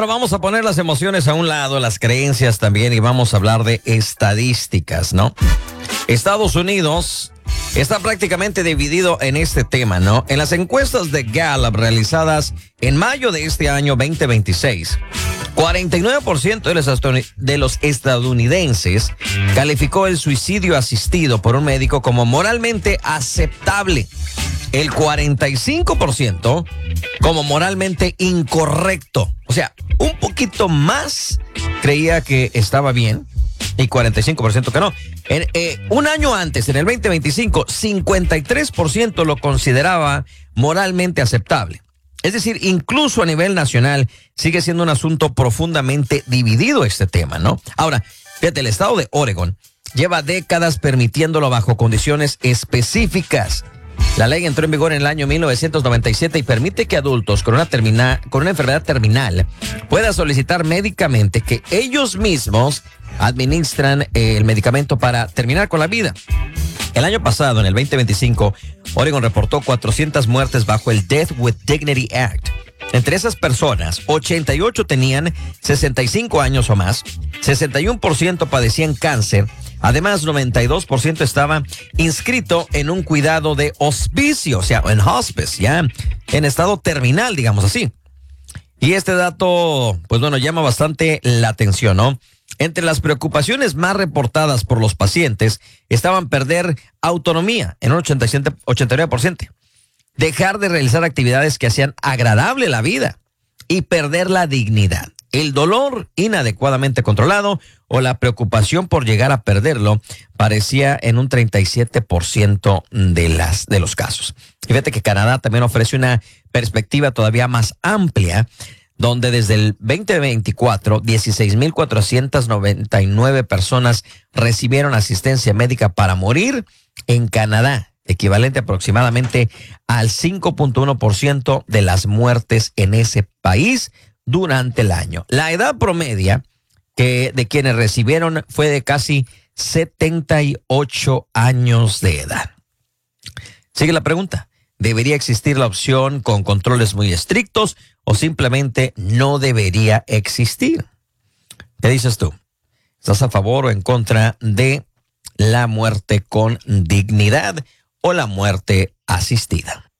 Bueno, vamos a poner las emociones a un lado, las creencias también, y vamos a hablar de estadísticas, ¿no? Estados Unidos está prácticamente dividido en este tema, ¿no? En las encuestas de Gallup realizadas en mayo de este año 2026, 49% de los estadounidenses calificó el suicidio asistido por un médico como moralmente aceptable. El 45% como moralmente incorrecto. O sea, un poquito más creía que estaba bien y 45% que no. Un año antes, en el 2025, 53% lo consideraba moralmente aceptable. Es decir, incluso a nivel nacional sigue siendo un asunto profundamente dividido este tema, ¿no? Ahora, fíjate, el estado de Oregon lleva décadas permitiéndolo bajo condiciones específicas. La ley entró en vigor en el año 1997 y permite que adultos con una enfermedad terminal puedan solicitar médicamente que ellos mismos administran el medicamento para terminar con la vida. El año pasado, en el 2025, Oregon reportó 400 muertes bajo el Death with Dignity Act. Entre esas personas, 88 tenían 65 años o más, 61% padecían cáncer. Además, 92% estaba inscrito en un cuidado de hospicio, o sea, en hospice, ya en estado terminal, digamos así. Y este dato, pues bueno, llama bastante la atención, ¿no? Entre las preocupaciones más reportadas por los pacientes estaban perder autonomía en un 89%, dejar de realizar actividades que hacían agradable la vida y perder la dignidad. El dolor inadecuadamente controlado o la preocupación por llegar a perderlo parecía en un 37% de los casos. Y fíjate que Canadá también ofrece una perspectiva todavía más amplia, donde desde el 2024, 16,499 personas recibieron asistencia médica para morir en Canadá, equivalente aproximadamente al 5.1% de las muertes en ese país durante el año. La edad promedia de quienes recibieron fue de casi 78 años de edad. Sigue la pregunta. ¿Debería existir la opción con controles muy estrictos o simplemente no debería existir? ¿Qué dices tú? ¿Estás a favor o en contra de la muerte con dignidad o la muerte asistida?